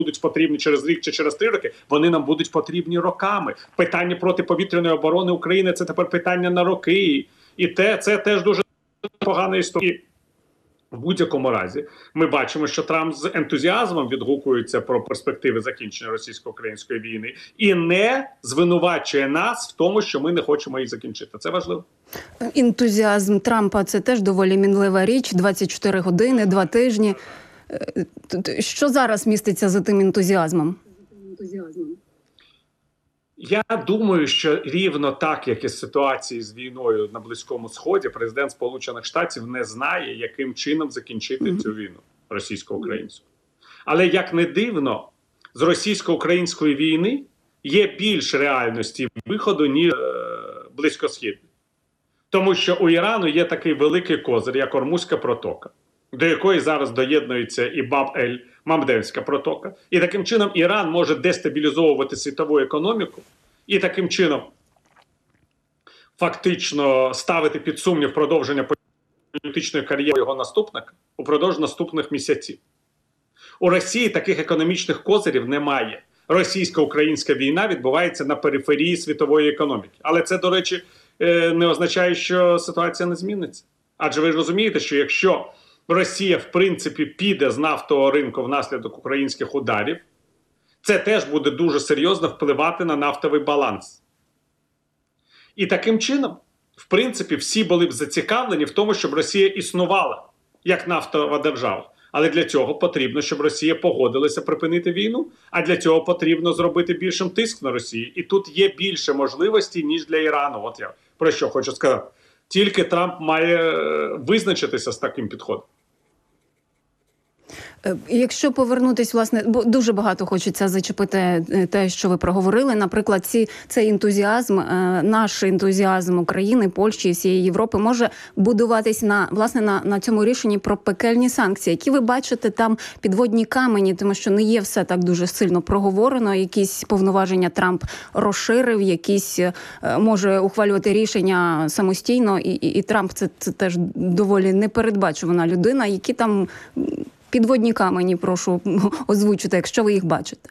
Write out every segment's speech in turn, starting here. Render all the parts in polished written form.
будуть потрібні через рік чи через 3 роки, вони нам будуть потрібні роками. Питання протиповітряної оборони України – це тепер питання на роки. І це теж дуже погана історія. В будь-якому разі ми бачимо, що Трамп з ентузіазмом відгукується про перспективи закінчення російсько-української війни і не звинувачує нас в тому, що ми не хочемо її закінчити. Це важливо. Ентузіазм Трампа – це теж доволі мінлива річ. 24 години, 2 тижні. Що зараз міститься за тим ентузіазмом? Я думаю, що рівно так, як і з ситуації з війною на Близькому Сході, президент Сполучених Штатів не знає, яким чином закінчити цю війну російсько-українську. Але, як не дивно, з російсько-української війни є більше реальності виходу, ніж близькосхідної. Тому що у Ірану є такий великий козир, як Ормузька протока, до якої зараз доєднується і Баб-ель-Мамдебська протока. І таким чином Іран може дестабілізовувати світову економіку і таким чином фактично ставити під сумнів продовження політичної кар'єри його наступника упродовж наступних місяців. У Росії таких економічних козирів немає. Російсько-українська війна відбувається на периферії світової економіки. Але це, до речі, не означає, що ситуація не зміниться. Адже ви ж розумієте, що якщо Росія, в принципі, піде з нафтового ринку внаслідок українських ударів, це теж буде дуже серйозно впливати на нафтовий баланс. І таким чином, в принципі, всі були б зацікавлені в тому, щоб Росія існувала як нафтова держава. Але для цього потрібно, щоб Росія погодилася припинити війну, а для цього потрібно зробити більшим тиск на Росію. І тут є більше можливостей, ніж для Ірану. От я про що хочу сказати. Тільки Трамп має визначитися з таким підходом. Якщо повернутись, власне, бо дуже багато хочеться зачепити те, що ви проговорили. Наприклад, цей ентузіазм, наш ентузіазм України, Польщі і всієї Європи може будуватись на цьому рішенні про пекельні санкції. Які ви бачите там підводні камені, тому що не є все так дуже сильно проговорено. Якісь повноваження Трамп розширив, якісь може ухвалювати рішення самостійно. І Трамп це теж доволі непередбачувана людина. Які там підводні камені, прошу озвучити, якщо ви їх бачите.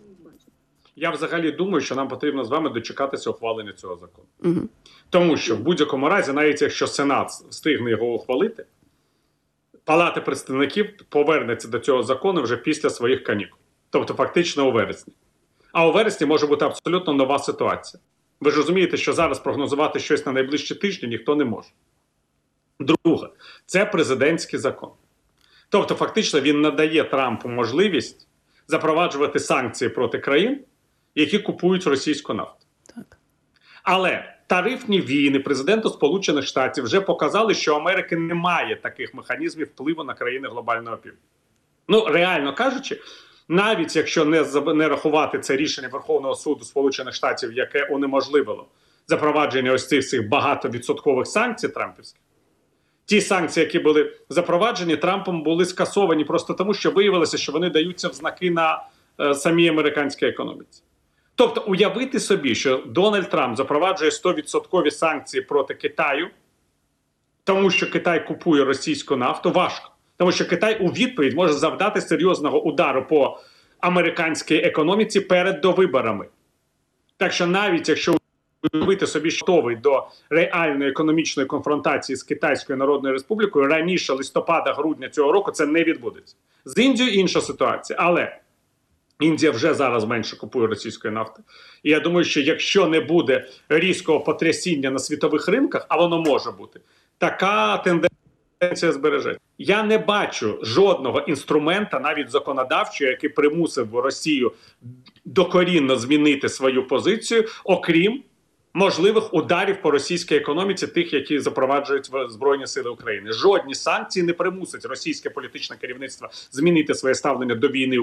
Я взагалі думаю, що нам потрібно з вами дочекатися ухвалення цього закону. Угу. Тому що в будь-якому разі, навіть якщо Сенат встигне його ухвалити, Палата представників повернеться до цього закону вже після своїх канікул. Тобто фактично у вересні. А у вересні може бути абсолютно нова ситуація. Ви ж розумієте, що зараз прогнозувати щось на найближчі тижні ніхто не може. Друге, це президентський закон. Тобто, фактично, він надає Трампу можливість запроваджувати санкції проти країн, які купують російську нафту. Так. Але тарифні війни президенту Сполучених Штатів вже показали, що у Америки немає таких механізмів впливу на країни глобального півдня. Ну, реально кажучи, навіть якщо не рахувати це рішення Верховного суду Сполучених Штатів, яке унеможливило запровадження ось цих багатовідсоткових санкцій трампівських, ті санкції, які були запроваджені Трампом, були скасовані просто тому, що виявилося, що вони даються в знаки на самій американській економіці. Тобто уявити собі, що Дональд Трамп запроваджує 100% санкції проти Китаю, тому що Китай купує російську нафту, важко. Тому що Китай у відповідь може завдати серйозного удару по американській економіці перед довиборами. Так що навіть якщо уявити собі, що готовий до реальної економічної конфронтації з Китайською Народною Республікою, раніше листопада-грудня цього року це не відбудеться. З Індією інша ситуація, але Індія вже зараз менше купує російської нафти. І я думаю, що якщо не буде різкого потрясіння на світових ринках, а воно може бути, така тенденція збережеться. Я не бачу жодного інструмента, навіть законодавчого, який примусив Росію докорінно змінити свою позицію, окрім можливих ударів по російській економіці, тих, які запроваджують Збройні Сили України. Жодні санкції не примусять російське політичне керівництво змінити своє ставлення до війни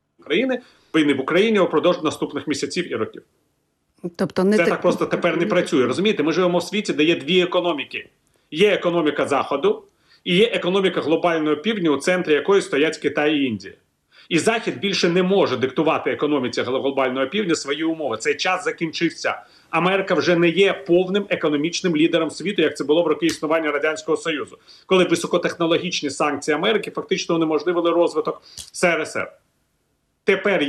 в Україні упродовж наступних місяців і років. Тобто це так просто тепер не працює. Розумієте, ми живемо в світі, де є дві економіки. Є економіка Заходу і є економіка глобального півдня, у центрі якої стоять Китай і Індія. І Захід більше не може диктувати економіці глобального півдня свої умови. Цей час закінчився. Америка вже не є повним економічним лідером світу, як це було в роки існування Радянського Союзу, коли високотехнологічні санкції Америки фактично унеможливили розвиток СРСР. Тепер